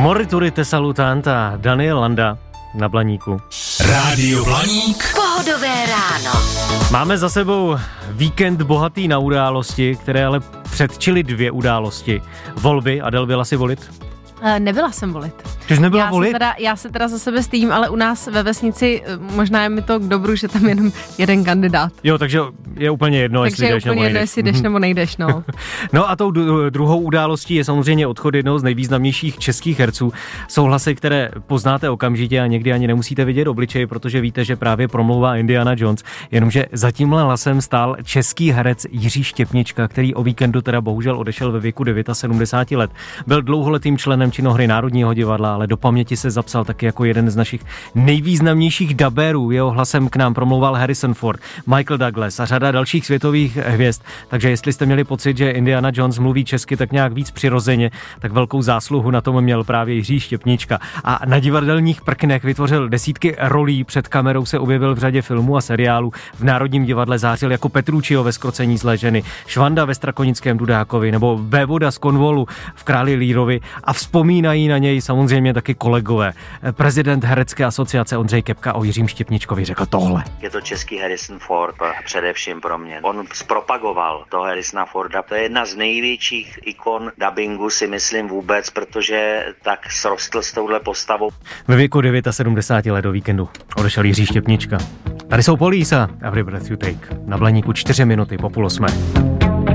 Moriturite salutanta, Daniel Landa na Blaníku. Rádio Blaník. Pohodové ráno. Máme za sebou víkend bohatý na události, které ale předčily 2 události. Volby. Adel, byla si volit? Nebyla jsem volit. Ty jsi nebyla volit? Já se teda za sebe stydím, ale u nás ve vesnici možná je mi to k dobru, že tam jenom jeden kandidát. Jo, takže je úplně jedno, jestli jdeš nebo nejdeš. Jestli jdeš nebo nejdeš, no. No a tou druhou událostí je samozřejmě odchod jednoho z nejvýznamnějších českých herců. Jsou hlasy, které poznáte okamžitě a někdy ani nemusíte vidět obličej, protože víte, že právě promlouvá Indiana Jones. Jenomže za tímhle hlasem stál český herec Jiří Štěpnička, který o víkendu teda bohužel odešel ve věku 79 let. Byl dlouholetým členem činohry Národního divadla, ale do paměti se zapsal taky jako jeden z našich nejvýznamnějších dabérů. Jeho hlasem k nám promlouval Harrison Ford, Michael Douglas a řada dalších světových hvězd. Takže jestli jste měli pocit, že Indiana Jones mluví česky tak nějak víc přirozeně, tak velkou zásluhu na tom měl právě Jiří Štěpnička. A na divadelních prknech vytvořil desítky rolí, před kamerou se objevil v řadě filmů a seriálů. V Národním divadle zářil jako Petruccio ve Zkrocení zlé ženy, Švanda ve Strakonickém Dudákovi nebo vévoda z Konvolu v Králi Lírovi a vzpomínají na něj samozřejmě taky kolegové. Prezident herecké asociace Ondřej Kepka o Jiřím Štěpničkovi řekl tohle. Je to český Harrison Ford především pro mě. On zpropagoval toho Harrisona Forda. To je jedna z největších ikon dabingu, si myslím vůbec, protože tak srostl s touhle postavou. Ve věku 79 let do víkendu odešel Jiří Štěpnička. Tady jsou Police a Every Breath You Take. Na Blaníku 4 minuty po 7:30.